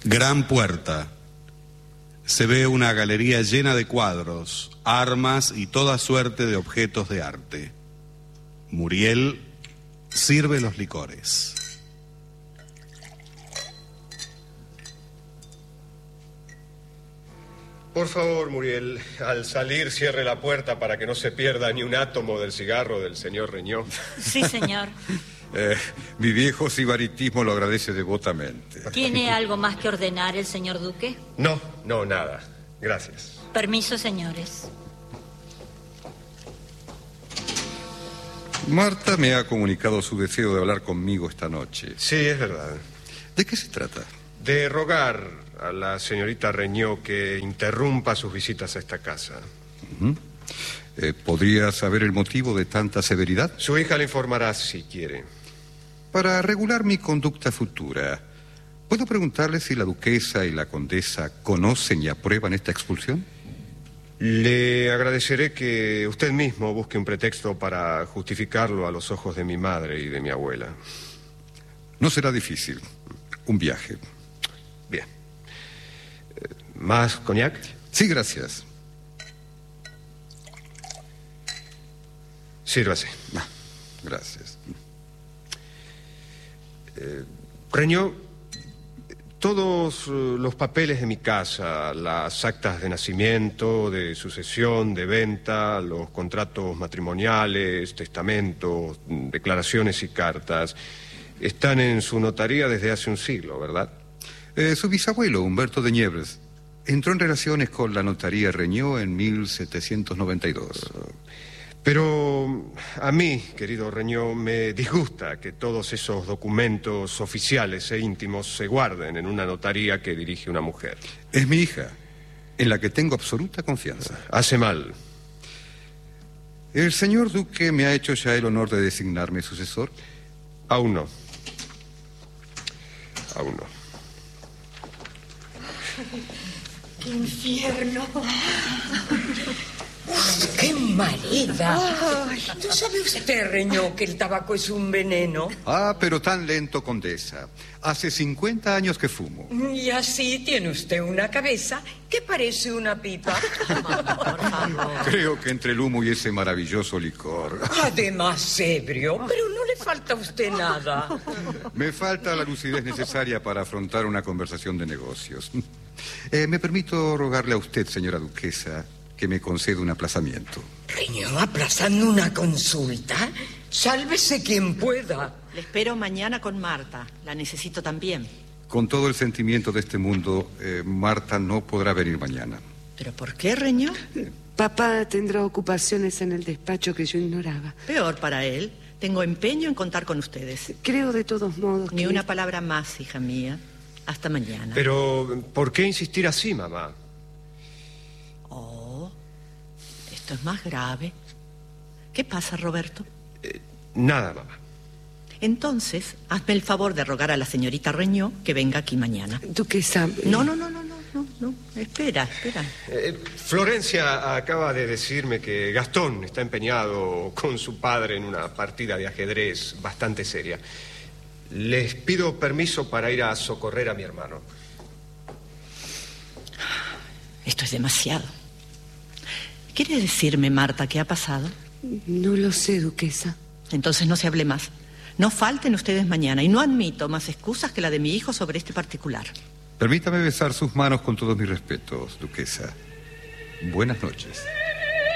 Gran puerta. Se ve una galería llena de cuadros, armas y toda suerte de objetos de arte. Muriel sirve los licores. Por favor, Muriel, al salir cierre la puerta para que no se pierda ni un átomo del cigarro del señor Reñó. Sí, señor. Mi viejo sibaritismo lo agradece devotamente. ¿Tiene algo más que ordenar el señor duque? No, nada. Gracias. Permiso, señores. Marta me ha comunicado su deseo de hablar conmigo esta noche. Sí, es verdad. ¿De qué se trata? De rogar a la señorita Reñó que interrumpa sus visitas a esta casa. ¿Podría saber el motivo de tanta severidad? Su hija le informará si quiere. Para regular mi conducta futura, ¿puedo preguntarle si la duquesa y la condesa conocen y aprueban esta expulsión? Le agradeceré que usted mismo busque un pretexto para justificarlo a los ojos de mi madre y de mi abuela. No será difícil. Un viaje. Bien. ¿Más coñac? Sí, gracias. Sírvase. Gracias. Reñó, todos los papeles de mi casa, las actas de nacimiento, de sucesión, de venta, los contratos matrimoniales, testamentos, declaraciones y cartas, están en su notaría desde hace un siglo, ¿verdad? Su bisabuelo, Humberto de Niebres, entró en relaciones con la notaría Reñó en 1792. Pero a mí, querido Reñó, me disgusta que todos esos documentos oficiales e íntimos se guarden en una notaría que dirige una mujer. Es mi hija, en la que tengo absoluta confianza. Hace mal. ¿El señor duque me ha hecho ya el honor de designarme sucesor? Aún no. Aún no. ¡Qué infierno! ¡Qué marida! ¿No sabe usted, Reñó, que el tabaco es un veneno? Ah, pero tan lento, condesa. Hace 50 años que fumo. Y así tiene usted una cabeza que parece una pipa. Por favor. Creo que entre el humo y ese maravilloso licor. Además, ebrio, pero no le falta a usted nada. Me falta la lucidez necesaria para afrontar una conversación de negocios. Me permito rogarle a usted, señora duquesa, que me conceda un aplazamiento. Reñó, aplazando una consulta. Sálvese quien pueda. Le espero mañana con Marta. La necesito también. Con todo el sentimiento de este mundo, Marta no podrá venir mañana. ¿Pero por qué, Reñó? Papá tendrá ocupaciones en el despacho que yo ignoraba. Peor para él. Tengo empeño en contar con ustedes. Creo de todos modos Ni que... una palabra más, hija mía. Hasta mañana. Pero, ¿por qué insistir así, mamá? Oh, esto es más grave. ¿Qué pasa, Roberto? Nada, mamá. Entonces, hazme el favor de rogar a la señorita Reñó que venga aquí mañana. Duquesa... No. Espera. Florencia acaba de decirme que Gastón está empeñado con su padre en una partida de ajedrez bastante seria. Les pido permiso para ir a socorrer a mi hermano. Esto es demasiado. ¿Quiere decirme, Marta, qué ha pasado? No lo sé, duquesa. Entonces no se hable más. No falten ustedes mañana y no admito más excusas que la de mi hijo sobre este particular. Permítame besar sus manos con todos mis respetos, duquesa. Buenas noches.